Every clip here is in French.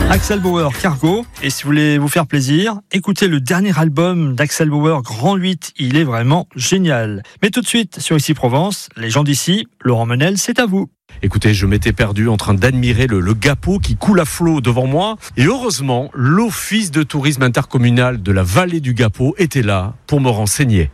Axel Bauer, Cargo. Et si vous voulez vous faire plaisir, écoutez le dernier album d'Axel Bauer, Grand 8. Il est vraiment génial. Mais tout de suite, sur Ici Provence, les gens d'ici, Laurent Menel, c'est à vous. Écoutez, je m'étais perdu en train d'admirer le Gapot qui coule à flot devant moi. Et heureusement, l'Office de tourisme intercommunal de la vallée du Gapot était là pour me renseigner.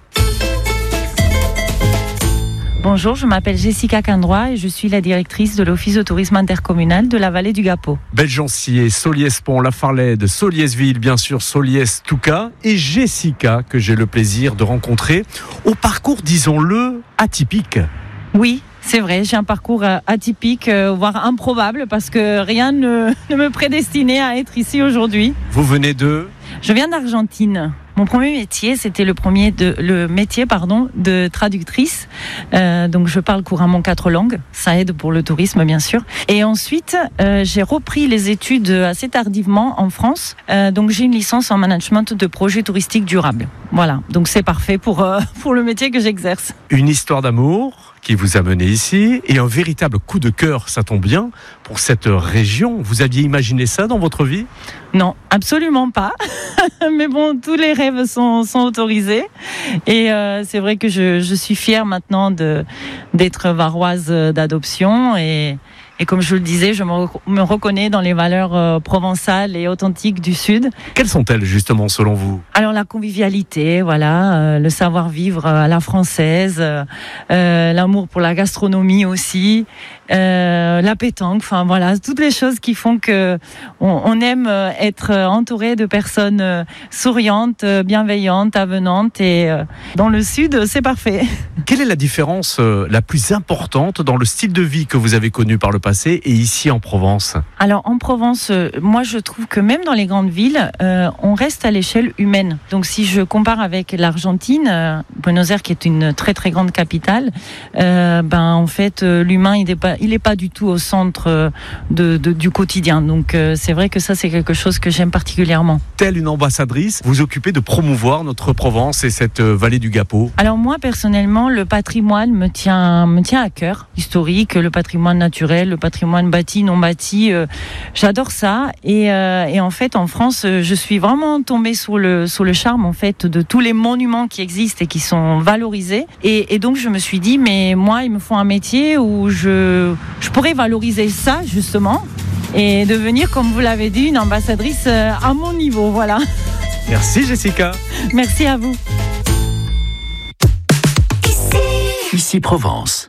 Bonjour, je m'appelle Jessica Candroy et je suis la directrice de l'Office de tourisme intercommunal de la vallée du Gapot. Belgencier, Soliès-Pont, Lafarlède, Soliès-Ville, bien sûr, Soliès-Touca et Jessica que j'ai le plaisir de rencontrer au parcours, disons-le, atypique. Oui, c'est vrai, j'ai un parcours atypique, voire improbable parce que rien ne me prédestinait à être ici aujourd'hui. Vous venez de ? Je viens d'Argentine. Mon premier métier, c'était le métier de traductrice. Donc je parle couramment 4 langues. Ça aide pour le tourisme, bien sûr. Et ensuite, j'ai repris les études assez tardivement en France. Donc j'ai une licence en management de projets touristiques durables. Voilà. Donc c'est parfait pour le métier que j'exerce. Une histoire d'amour qui vous a mené ici et un véritable coup de cœur, ça tombe bien, pour cette région. Vous aviez imaginé ça dans votre vie ? Non, absolument pas. Mais bon, tous les rêves sont autorisés. Et c'est vrai que je suis fière maintenant d'être varoise d'adoption. Et comme je le disais, je me reconnais dans les valeurs provençales et authentiques du Sud. Quelles sont-elles justement selon vous ? Alors la convivialité, voilà, le savoir-vivre à la française, l'amour pour la gastronomie aussi, la pétanque, enfin voilà, toutes les choses qui font que on aime être entouré de personnes souriantes, bienveillantes, avenantes et dans le Sud, c'est parfait. Quelle est la différence la plus importante dans le style de vie que vous avez connu par le passé et ici en Provence ? Alors en Provence, moi je trouve que même dans les grandes villes, on reste à l'échelle humaine. Donc si je compare avec l'Argentine, Buenos Aires qui est une très très grande capitale, en fait l'humain il est pas du tout au centre du quotidien. Donc c'est vrai que ça c'est quelque chose que j'aime particulièrement. Telle une ambassadrice, vous occupez de promouvoir notre Provence et cette vallée du Gapot. Alors moi personnellement, le patrimoine me tient à cœur, historique, le patrimoine naturel, le patrimoine bâti, non bâti, j'adore ça. Et en fait, en France, je suis vraiment tombée sous le charme en fait de tous les monuments qui existent et qui sont valorisés. Et donc je me suis dit, mais moi, il me faut un métier où je pourrais valoriser ça justement et devenir, comme vous l'avez dit, une ambassadrice à mon niveau. Voilà. Merci Jessica. Merci à vous. Ici Provence.